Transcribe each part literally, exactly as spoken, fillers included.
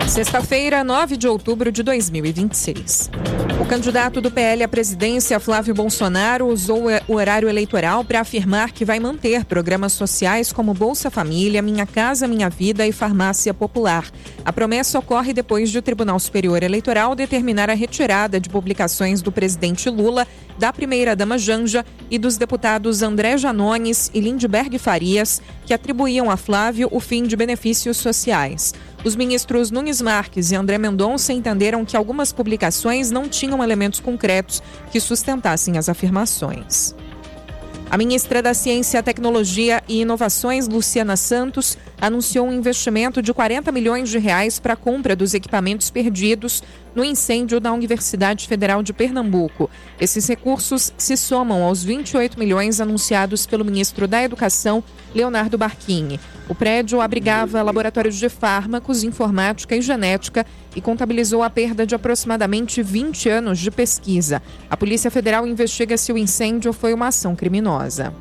Sexta-feira, nove de outubro de dois mil e vinte e seis. O candidato do P L à presidência, Flávio Bolsonaro, usou o horário eleitoral para afirmar que vai manter programas sociais como Bolsa Família, Minha Casa Minha Vida e Farmácia Popular. A promessa ocorre depois de o Tribunal Superior Eleitoral determinar a retirada de publicações do presidente Lula, da primeira-dama Janja e dos deputados André Janones e Lindbergh Farias, que atribuíam a Flávio o fim de benefícios sociais. Os ministros Nunes Marques e André Mendonça entenderam que algumas publicações não tinham elementos concretos que sustentassem as afirmações. A ministra da Ciência, Tecnologia e Inovações, Luciana Santos, anunciou um investimento de quarenta milhões de reais para a compra dos equipamentos perdidos no incêndio da Universidade Federal de Pernambuco. Esses recursos se somam aos vinte e oito milhões anunciados pelo ministro da Educação, Leonardo Barquini. O prédio abrigava laboratórios de fármacos, informática e genética e contabilizou a perda de aproximadamente vinte anos de pesquisa. A Polícia Federal investiga se o incêndio foi uma ação criminosa.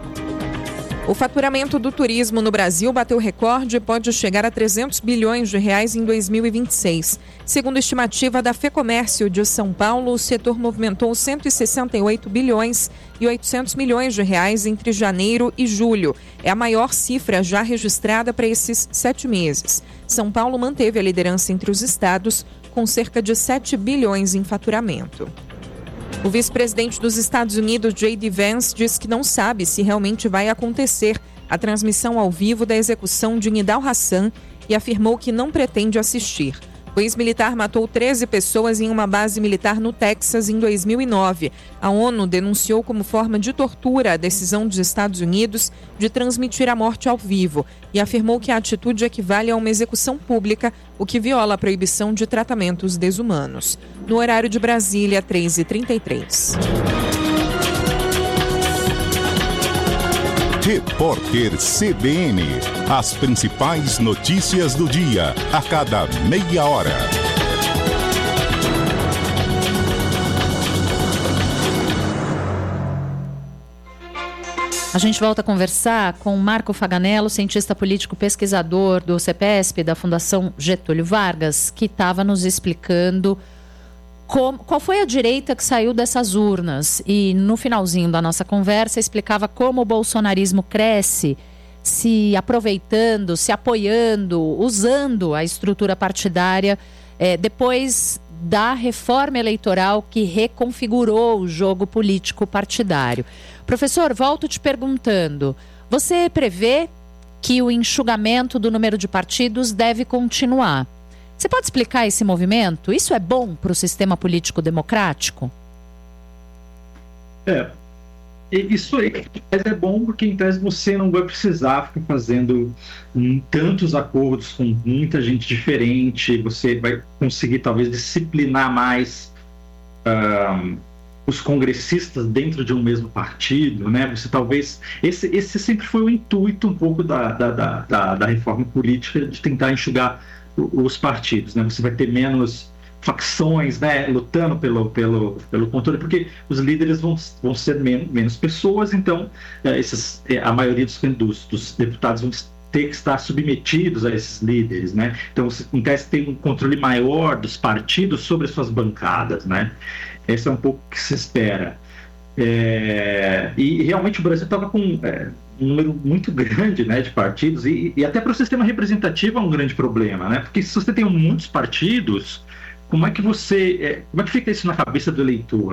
O faturamento do turismo no Brasil bateu recorde e pode chegar a trezentos bilhões de reais em dois mil e vinte e seis. Segundo a estimativa da FEComércio de São Paulo, o setor movimentou cento e sessenta e oito bilhões e oitocentos milhões de reais entre janeiro e julho. É a maior cifra já registrada para esses sete meses. São Paulo manteve a liderança entre os estados, com cerca de sete bilhões em faturamento. O vice-presidente dos Estados Unidos, J D Vance, diz que não sabe se realmente vai acontecer a transmissão ao vivo da execução de Nidal Hassan e afirmou que não pretende assistir. O ex-militar matou treze pessoas em uma base militar no Texas em dois mil e nove. A ONU denunciou como forma de tortura a decisão dos Estados Unidos de transmitir a morte ao vivo e afirmou que a atitude equivale a uma execução pública, o que viola a proibição de tratamentos desumanos. No horário de Brasília, três e trinta e três. Repórter C B N. As principais notícias do dia, a cada meia hora. A gente volta a conversar com Marco Faganello, cientista político pesquisador do CEPESP, da Fundação Getúlio Vargas, que estava nos explicando Como, qual foi a direita que saiu dessas urnas. E no finalzinho da nossa conversa explicava como o bolsonarismo cresce, se aproveitando, se apoiando, usando a estrutura partidária é, depois da reforma eleitoral que reconfigurou o jogo político partidário. Professor, volto te perguntando, você prevê que o enxugamento do número de partidos deve continuar? Você pode explicar esse movimento? Isso é bom para o sistema político democrático? É, isso aí é bom porque em tese você não vai precisar ficar fazendo um, tantos acordos com muita gente diferente, você vai conseguir talvez disciplinar mais uh, os congressistas dentro de um mesmo partido, né? Você talvez, esse, esse sempre foi o intuito um pouco da, da, da, da, da reforma política, de tentar enxugar os partidos, né? Você vai ter menos facções, né, lutando pelo, pelo, pelo controle, porque os líderes vão, vão ser men- menos pessoas, então é, esses, é, a maioria dos, dos, dos deputados vão ter que estar submetidos a esses líderes, né? Então, em tese, tem um controle maior dos partidos sobre as suas bancadas, né? Esse é um pouco o que se espera. É, e realmente o Brasil estava com é, um número muito grande, né, de partidos, e, e até para o sistema representativo é um grande problema, né? Porque se você tem muitos partidos, como é que você, é, como é que fica isso na cabeça do eleitor,